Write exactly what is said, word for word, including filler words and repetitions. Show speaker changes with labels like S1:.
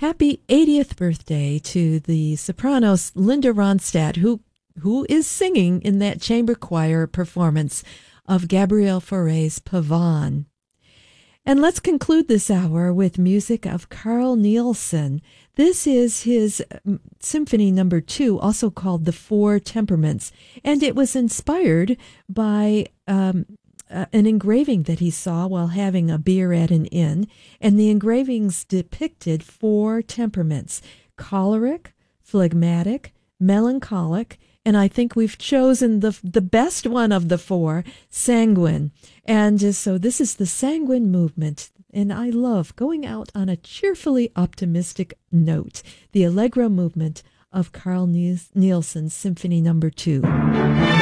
S1: Happy eightieth birthday to the soprano Linda Ronstadt, who who is singing in that chamber choir performance of Gabriel Fauré's Pavane. And let's conclude this hour with music of Carl Nielsen. This is his um, Symphony Number Two, also called The Four Temperaments, and it was inspired by um, uh, an engraving that he saw while having a beer at an inn, and the engravings depicted four temperaments: choleric, phlegmatic, melancholic, and I think we've chosen the the best one of the four, sanguine. And uh, so this is the sanguine movement, and I love going out on a cheerfully optimistic note, the Allegro movement of Carl Nielsen's Symphony Number Two.